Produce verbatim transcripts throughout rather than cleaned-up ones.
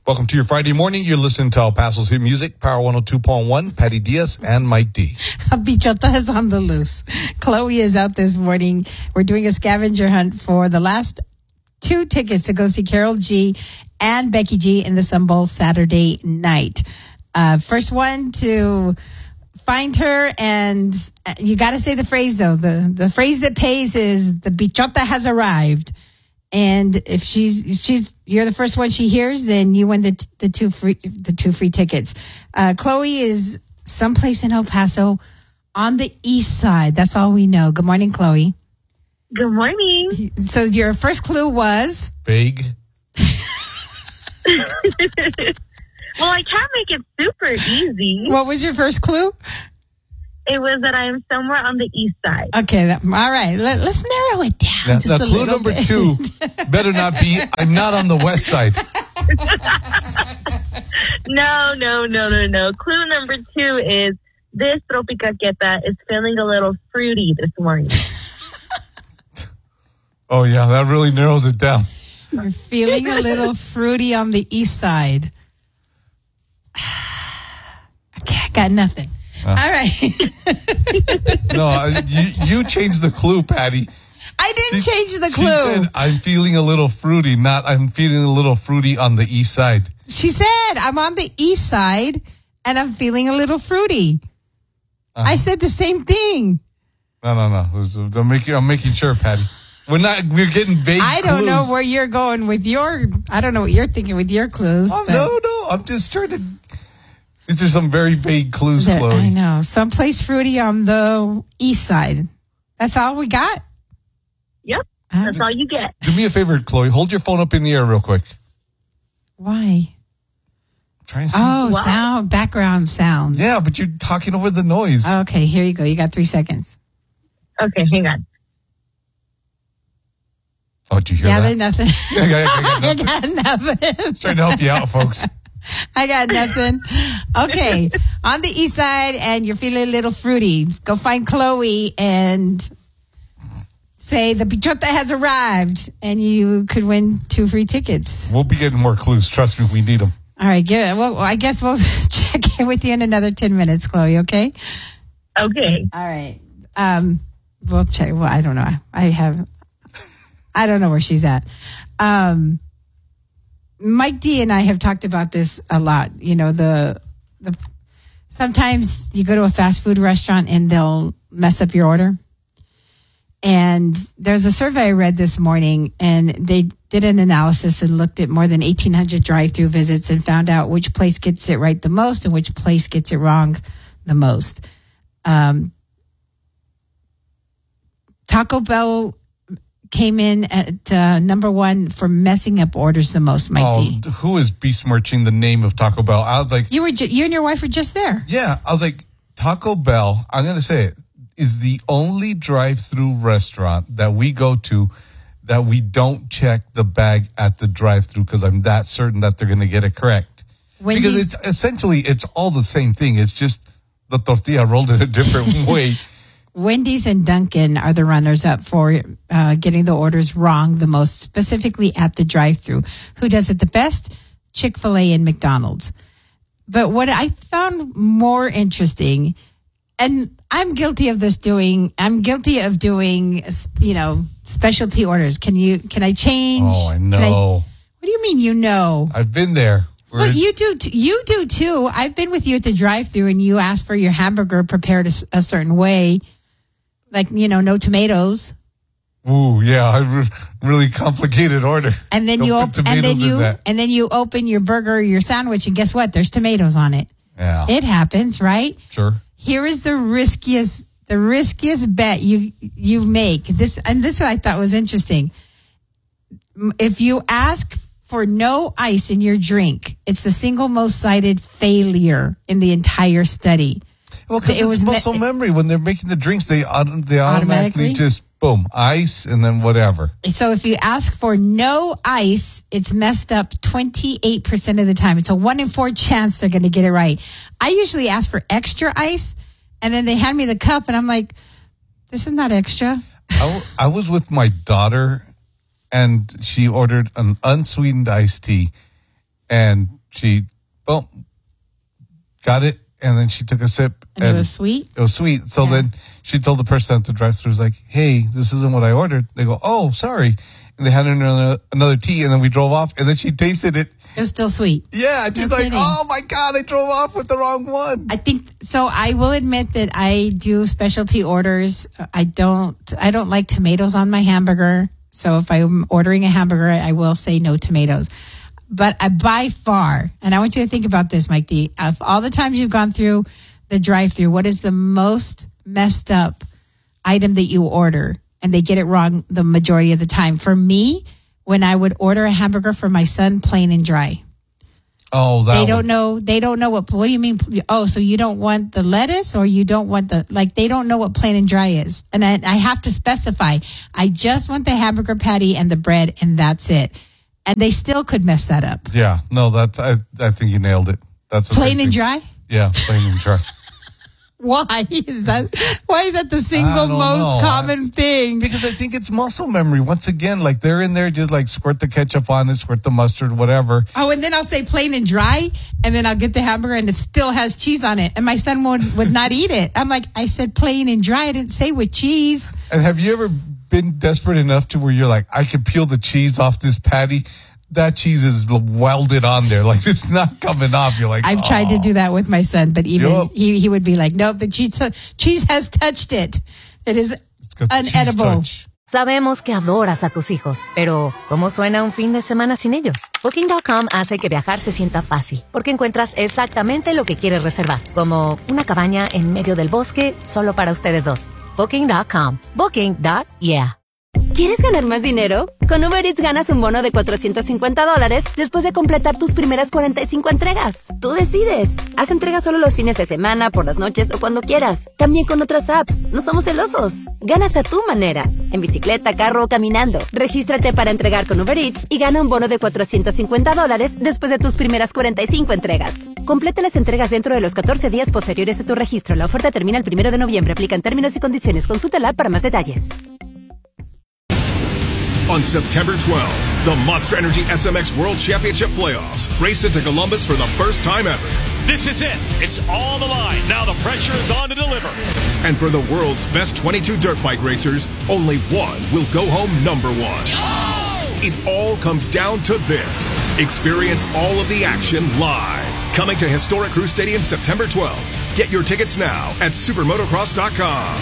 Welcome to your Friday morning. You're listening to El Paso's Hit Music, Power one oh two point one, Patty Diaz and Mike D. Bichota is on the loose. Chloe is out this morning. We're doing a scavenger hunt for the last two tickets to go see Carol G and Becky G in the Sun Bowl Saturday night. Uh, first one to find her, and you got to say the phrase, though. The, the phrase that pays is the Bichota has arrived. And if she's if she's you're the first one she hears, then you win the the two free the two free tickets. Uh, Chloe is someplace in El Paso on the east side. That's all we know. Good morning, Chloe. Good morning. So your first clue was vague. Well, I can't make it super easy. What was your first clue? It was that I am somewhere on the east side. Okay, that, all right. Let, let's narrow it down Now, just now a clue little number bit. two better not be, I'm not on the west side. No, no, no, no, no. Clue number two is this Tropicaqueta is feeling a little fruity this morning. Oh, yeah, that really narrows it down. You're feeling a little fruity on the east side. Okay, I got nothing. Uh, All right. No, I, you, you changed the clue, Patty. I didn't she, change the clue. She said, I'm feeling a little fruity, not I'm feeling a little fruity on the east side. She said, I'm on the east side, and I'm feeling a little fruity. Uh-huh. I said the same thing. No, no, no. I'm making, I'm making sure, Patty. We're not, we're getting vague I don't clues. know where you're going with your, I don't know what you're thinking with your clues. Oh, no, no. I'm just trying to... These are some very vague clues, there, Chloe. I know. Someplace fruity on the east side. That's all we got? Yep. That's all you get. Do me a favor, Chloe. Hold your phone up in the air real quick. Why? Try and see. Oh, what? sound, background sounds. Yeah, but you're talking over the noise. Okay, here you go. You got three seconds. Okay, hang on. Oh, did you hear yeah, that? Yeah, nothing. Yeah, yeah, yeah, I got nothing. I got nothing. Trying to help you out, folks. I got nothing. Okay. On the east side, and you're feeling a little fruity. Go find Chloe and say the Bichota has arrived, and you could win two free tickets. We'll be getting more clues. Trust me, we need them. All right. Give, well, I guess we'll check in with you in another ten minutes, Chloe, okay? Okay. All right. Um, we'll check. Well, I don't know. I have, I don't know where she's at. Um, Mike D and I have talked about this a lot. You know, the the sometimes you go to a fast food restaurant and they'll mess up your order. And there's a survey I read this morning, and they did an analysis and looked at more than eighteen hundred drive-through visits and found out which place gets it right the most and which place gets it wrong the most. Um, Taco Bell came in at uh, number one for messing up orders the most, Mike oh, D. Who is besmirching the name of Taco Bell? I was like... You were ju- you and your wife were just there. Yeah, I was like, Taco Bell, I'm going to say it, is the only drive-through restaurant that we go to that we don't check the bag at the drive-through because I'm that certain that they're going to get it correct. Wendy's, because it's essentially, it's all the same thing. It's just the tortilla rolled in a different way. Wendy's and Dunkin' are the runners-up for uh, getting the orders wrong the most, specifically at the drive-thru. Who does it the best? Chick-fil-A and McDonald's. But what I found more interesting, and I'm guilty of this doing, I'm guilty of doing, you know, specialty orders. Can you, can I change? Oh, I know. I, what do you mean you know? I've been there. Well, you do, t- you do too. I've been with you at the drive-thru and you ask for your hamburger prepared a, a certain way. Like, you know, no tomatoes. Ooh, yeah, a re- really complicated order. And then Don't you put op- and then you that. and then you open your burger or your sandwich and guess what? There's tomatoes on it. Yeah. It happens, right? Sure. Here is the riskiest the riskiest bet you you make. This and this I thought was interesting. If you ask for no ice in your drink, it's the single most cited failure in the entire study. Well, because it it's was muscle me- memory. When they're making the drinks, they they automatically, automatically just, boom, ice and then whatever. So if you ask for no ice, it's messed up twenty-eight percent of the time. It's a one in four chance they're going to get it right. I usually ask for extra ice, and then they hand me the cup, and I'm like, this is not extra. I, w- I was with my daughter, and she ordered an unsweetened iced tea, and she, boom, got it. And then she took a sip. And, and it was sweet? It was sweet. So yeah. Then she told the person at the drive-thru, was like, hey, this isn't what I ordered. They go, oh, sorry. And they had another, another tea, and then we drove off. And then she tasted it. It was still sweet. Yeah. She's no like, kidding. Oh, my God, I drove off with the wrong one. I think, so I will admit that I do specialty orders. I don't, I don't like tomatoes on my hamburger. So if I'm ordering a hamburger, I will say no tomatoes. But I, by far, and I want you to think about this, Mike D, of all the times you've gone through the drive-thru, what is the most messed up item that you order? And they get it wrong the majority of the time. For me, when I would order a hamburger for my son, plain and dry. Oh, that They one. don't know, they don't know what, what do you mean? Oh, so you don't want the lettuce or you don't want the, like, they don't know what plain and dry is. And I, I have to specify, I just want the hamburger patty and the bread and that's it. And they still could mess that up. Yeah, no, that's, I, I think you nailed it. That's the plain same and thing. dry? Yeah, plain and dry. Why is that? Why is that the single I don't most know. common I, thing? Because I think it's muscle memory. Once again, like they're in there, just like squirt the ketchup on it, squirt the mustard, whatever. Oh, and then I'll say plain and dry, and then I'll get the hamburger, and it still has cheese on it, and my son would would not eat it. I'm like, I said plain and dry. I didn't say with cheese. And have you ever been desperate enough to where you're like, I could peel the cheese off this patty? That cheese is welded on there. Like, it's not coming off. You're like, I've oh. tried to do that with my son, but even Yep. he, he would be like, nope, the cheese, cheese has touched it. It is It's got the cheese unedible. touch. Sabemos que adoras a tus hijos, pero ¿cómo suena un fin de semana sin ellos? Booking punto com hace que viajar se sienta fácil, porque encuentras exactamente lo que quieres reservar, como una cabaña en medio del bosque solo para ustedes dos. Booking punto com. Booking. Yeah. ¿Quieres ganar más dinero? Con Uber Eats ganas un bono de cuatrocientos cincuenta dólares después de completar tus primeras cuarenta y cinco entregas. Tú decides. Haz entregas solo los fines de semana, por las noches o cuando quieras. También con otras apps. No somos celosos. Ganas a tu manera. En bicicleta, carro o caminando. Regístrate para entregar con Uber Eats y gana un bono de cuatrocientos cincuenta dólares después de tus primeras cuarenta y cinco entregas. Completa las entregas dentro de los catorce días posteriores a tu registro. La oferta termina el primero de noviembre. Aplican términos y condiciones. Consulta la app para más detalles. On September twelfth, the Monster Energy S M X World Championship Playoffs race into Columbus for the first time ever. This is it. It's all the line. Now the pressure is on to deliver. And for the world's best twenty-two dirt bike racers, only one will go home number one. Oh! It all comes down to this. Experience all of the action live. Coming to historic Crew Stadium September twelfth. Get your tickets now at supermotocross dot com.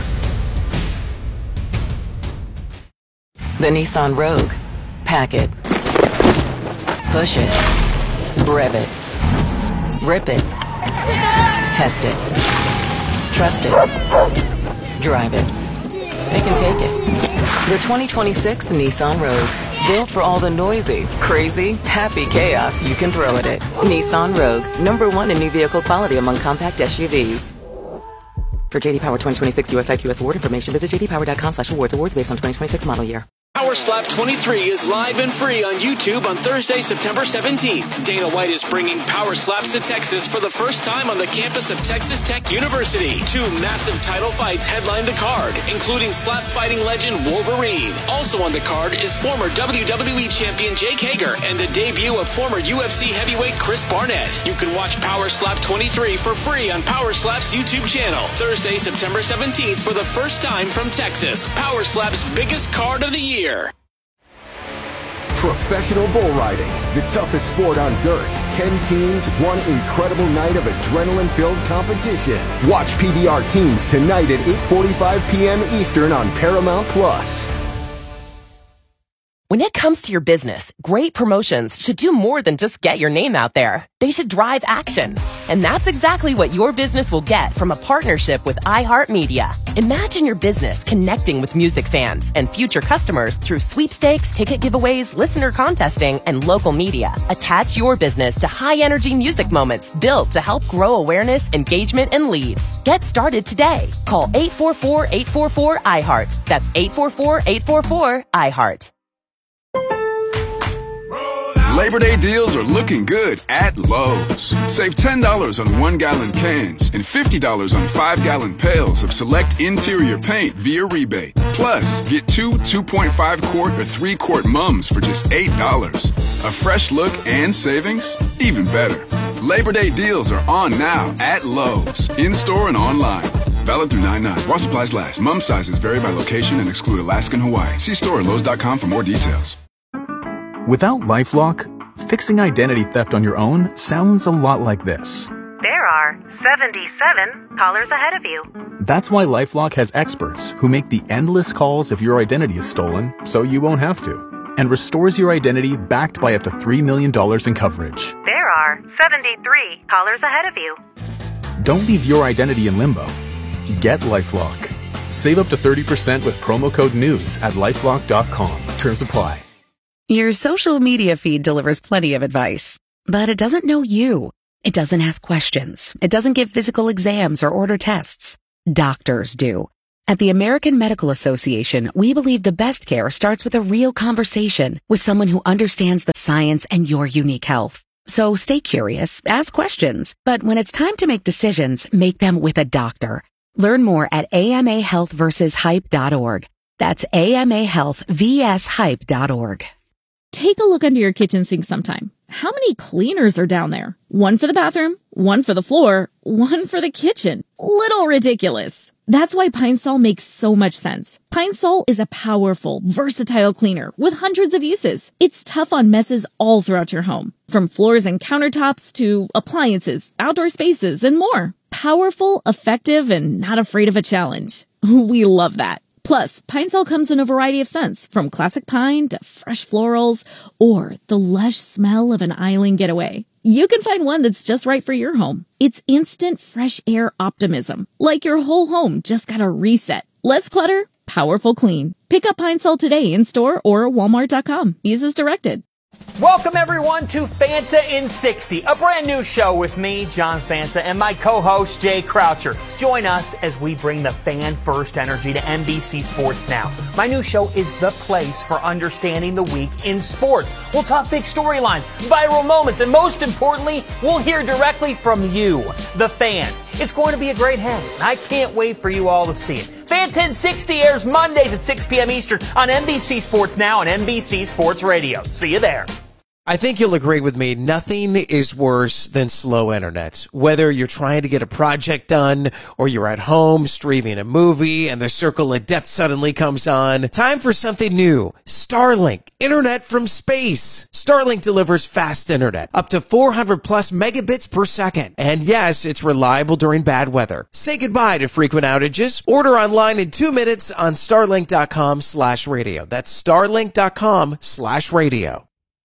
The Nissan Rogue. Pack it. Push it. Rev it. Rip it. Test it. Trust it. Drive it. They can take it. The twenty twenty-six Nissan Rogue. Built for all the noisy, crazy, happy chaos you can throw at it. Nissan Rogue. Number one in new vehicle quality among compact S U Vs. For J D Power twenty twenty-six U S I Q S award information, visit j d power dot com slash awards. Awards based on twenty twenty-six model year. Power Slap twenty-three is live and free on YouTube on Thursday, September seventeenth. Dana White is bringing Power Slaps to Texas for the first time on the campus of Texas Tech University. Two massive title fights headline the card, including slap fighting legend Wolverine. Also on the card is former W W E champion Jake Hager and the debut of former U F C heavyweight Chris Barnett. You can watch Power Slap twenty-three for free on Power Slap's YouTube channel. Thursday, September seventeenth for the first time from Texas. Power Slap's biggest card of the year. Professional bull riding, the toughest sport on dirt. Ten teams, one incredible night of adrenaline-filled competition. Watch P B R Teams tonight at eight forty-five p.m. Eastern on Paramount Plus. When it comes to your business, great promotions should do more than just get your name out there. They should drive action. And that's exactly what your business will get from a partnership with iHeartMedia. Imagine your business connecting with music fans and future customers through sweepstakes, ticket giveaways, listener contesting, and local media. Attach your business to high-energy music moments built to help grow awareness, engagement, and leads. Get started today. Call eight four four, eight four four, I heart. That's eight four four, eight four four, I heart. Labor Day deals are looking good at Lowe's. Save ten dollars on one-gallon cans and fifty dollars on five-gallon pails of select interior paint via rebate. Plus, get two two point five quart or three quart mums for just eight dollars. A fresh look and savings? Even better. Labor Day deals are on now at Lowe's, in-store and online. Valid through nine nine. While supplies last. Mum sizes vary by location and exclude Alaska and Hawaii. See store at Lowe's dot com for more details. Without LifeLock, fixing identity theft on your own sounds a lot like this. There are seventy-seven callers ahead of you. That's why LifeLock has experts who make the endless calls if your identity is stolen so you won't have to, and restores your identity backed by up to three million dollars in coverage. There are seventy-three callers ahead of you. Don't leave your identity in limbo. Get LifeLock. Save up to thirty percent with promo code NEWS at lifelock dot com. Terms apply. Your social media feed delivers plenty of advice, but it doesn't know you. It doesn't ask questions. It doesn't give physical exams or order tests. Doctors do. At the American Medical Association, we believe the best care starts with a real conversation with someone who understands the science and your unique health. So stay curious, ask questions, but when it's time to make decisions, make them with a doctor. Learn more at A M A health versus hype dot org. That's A M A health versus hype dot org. Take a look under your kitchen sink sometime. How many cleaners are down there? One for the bathroom, one for the floor, one for the kitchen. Little ridiculous. That's why Pine Sol makes so much sense. Pine Sol is a powerful, versatile cleaner with hundreds of uses. It's tough on messes all throughout your home, from floors and countertops to appliances, outdoor spaces, and more. Powerful, effective, and not afraid of a challenge. We love that. Plus, Pine Sol comes in a variety of scents, from classic pine to fresh florals, or the lush smell of an island getaway. You can find one that's just right for your home. It's instant fresh air optimism, like your whole home just got a reset. Less clutter, powerful clean. Pick up Pine Sol today in store or walmart dot com. Use as directed. Welcome, everyone, to Fanta in sixty, a brand new show with me, John Fanta, and my co-host, Jay Croucher. Join us as we bring the fan-first energy to N B C Sports Now. My new show is the place for understanding the week in sports. We'll talk big storylines, viral moments, and most importantly, we'll hear directly from you, the fans. It's going to be a great hang, and I can't wait for you all to see it. Fanta in sixty airs Mondays at six p.m. Eastern on N B C Sports Now and N B C Sports Radio. See you there. I think you'll agree with me. Nothing is worse than slow internet. Whether you're trying to get a project done or you're at home streaming a movie and the circle of death suddenly comes on. Time for something new. Starlink. Internet from space. Starlink delivers fast internet. Up to four hundred plus megabits per second. And yes, it's reliable during bad weather. Say goodbye to frequent outages. Order online in two minutes on starlink dot com slash radio. That's starlink dot com slash radio.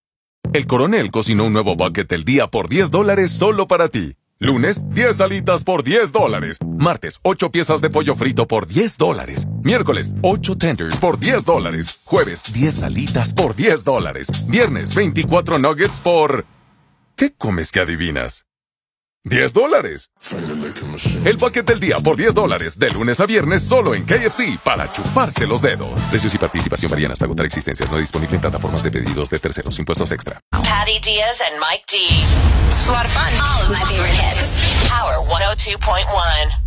El Coronel cocinó un nuevo bucket del día por diez dólares solo para ti. Lunes, diez alitas por diez dólares. Martes, ocho piezas de pollo frito por diez dólares. Miércoles, ocho tenders por diez dólares. Jueves, diez alitas por diez dólares. Viernes, veinticuatro nuggets por... ¿Qué comes que adivinas? diez dólares. El bucket del día por diez dólares, de lunes a viernes solo en K F C, para chuparse los dedos. Precios y participación varían hasta agotar existencias. No disponible en plataformas de pedidos de terceros. Impuestos extra. Patty Diaz and Mike D. It's a lot of fun. All of my favorite hits. Power one oh two point one.